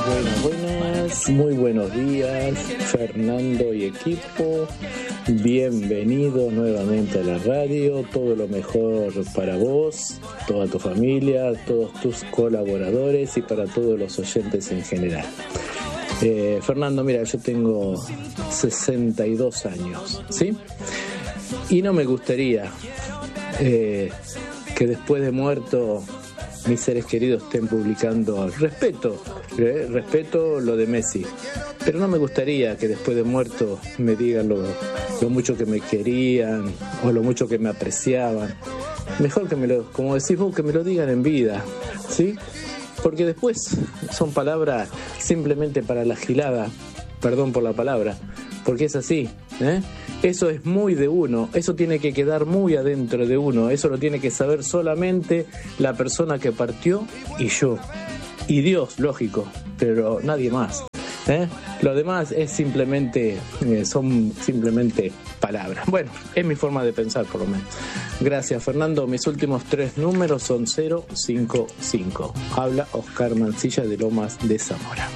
Buenas, muy buenos días, Fernando y equipo. Bienvenido nuevamente a la radio. Todo lo mejor para vos, toda tu familia, todos tus colaboradores y para todos los oyentes en general. Fernando, mira, yo tengo 62 años, ¿sí? Y no me gustaría que después de muerto mis seres queridos estén publicando respeto lo de Messi, pero no me gustaría que después de muerto me digan lo mucho que me querían o lo mucho que me apreciaban. Mejor que como decís vos, que me lo digan en vida, ¿sí? Porque después son palabras simplemente para la gilada, perdón por la palabra, porque es así, ¿eh? Eso es muy de uno, eso tiene que quedar muy adentro de uno, eso lo tiene que saber solamente la persona que partió y yo. Y Dios, lógico, pero nadie más, ¿eh? Lo demás es son simplemente palabras. Bueno, es mi forma de pensar por lo menos. Gracias, Fernando. Mis últimos 3 números son 055. Habla Oscar Mancilla de Lomas de Zamora.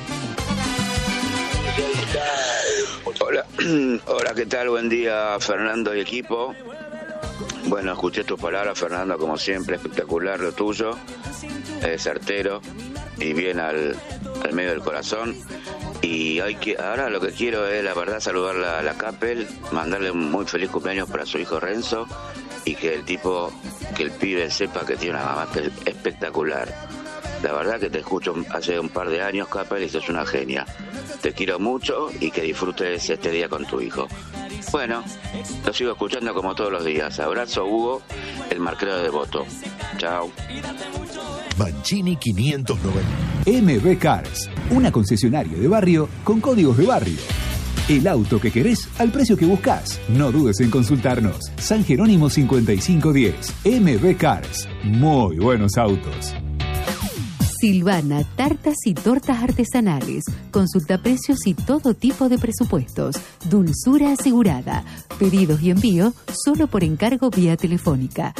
Hola, ¿qué tal? Buen día, Fernando y equipo. Bueno, escuché tus palabras, Fernando, como siempre, espectacular lo tuyo, certero y bien al medio del corazón. Y ahora lo que quiero es, la verdad, saludar a la Capel, mandarle un muy feliz cumpleaños para su hijo Renzo y que el pibe sepa que tiene una mamá espectacular. La verdad que te escucho hace un par de años, Capel, y sos una genia. Te quiero mucho y que disfrutes este día con tu hijo. Bueno, lo sigo escuchando como todos los días. Abrazo, Hugo, el marquero de Devoto. Chao. Mancini 590. MB Cars, una concesionaria de barrio con códigos de barrio. El auto que querés al precio que buscás. No dudes en consultarnos. San Jerónimo 5510. MB Cars. Muy buenos autos. Silvana, tartas y tortas artesanales. Consulta precios y todo tipo de presupuestos. Dulzura asegurada. Pedidos y envío solo por encargo vía telefónica.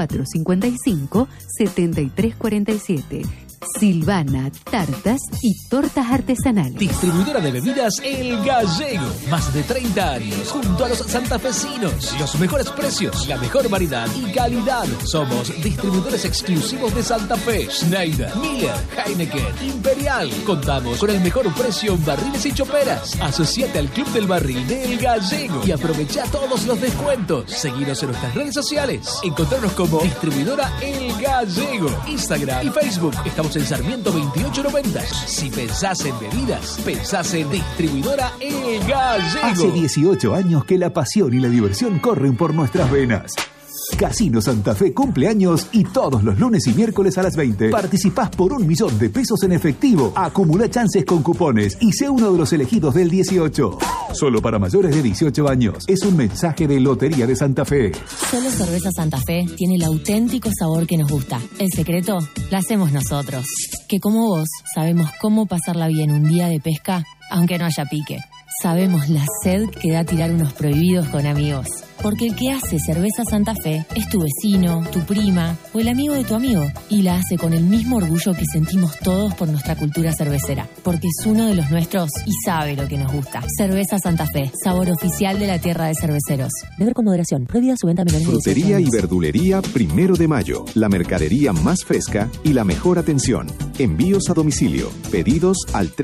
455-7347. Silvana, tartas y tortas artesanales. Distribuidora de bebidas El Gallego. Más de 30 años junto a los santafesinos. Los mejores precios, la mejor variedad y calidad. Somos distribuidores exclusivos de Santa Fe. Schneider, Miller, Heineken, Imperial. Contamos con el mejor precio en barriles y choperas. Asociate al Club del Barril de El Gallego y aprovecha todos los descuentos. Seguinos en nuestras redes sociales. Encontrarnos como Distribuidora El Gallego. Instagram y Facebook. Estamos en Sarmiento 2890. Si pensás en bebidas, pensás en Distribuidora El Gallego. Hace 18 años que la pasión y la diversión corren por nuestras venas. Casino Santa Fe cumpleaños y todos los lunes y miércoles a las 20 participás por 1 millón de pesos en efectivo. Acumula chances con cupones y sé uno de los elegidos del 18. Solo para mayores de 18 años. Es un mensaje de Lotería de Santa Fe. Solo Cerveza Santa Fe tiene el auténtico sabor que nos gusta. El secreto lo hacemos nosotros. Que como vos sabemos cómo pasarla bien un día de pesca, aunque no haya pique. Sabemos la sed que da tirar unos prohibidos con amigos. Porque el que hace Cerveza Santa Fe es tu vecino, tu prima o el amigo de tu amigo. Y la hace con el mismo orgullo que sentimos todos por nuestra cultura cervecera. Porque es uno de los nuestros y sabe lo que nos gusta. Cerveza Santa Fe, sabor oficial de la tierra de cerveceros. Beber con moderación. Prohibida su venta a menores de 18 años. Frutería y verdulería 1 de mayo. La mercadería más fresca y la mejor atención. Envíos a domicilio. Pedidos al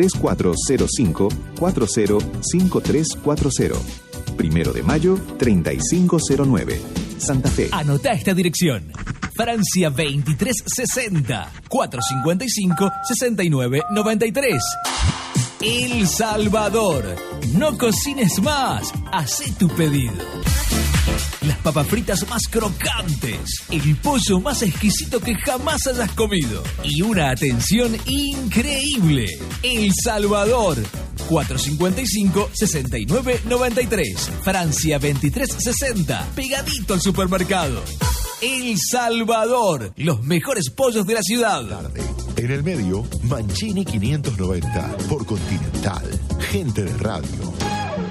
3405-405340. 1 de mayo, 3509. Santa Fe. Anota esta dirección. Francia 2360 455 6993. El Salvador. No cocines más. Hacé tu pedido. Las papas fritas más crocantes, el pollo más exquisito que jamás hayas comido y una atención increíble. El Salvador, 455-6993, Francia 2360, pegadito al supermercado. El Salvador, los mejores pollos de la ciudad. En el medio, Mancini 590, por Continental, gente de radio.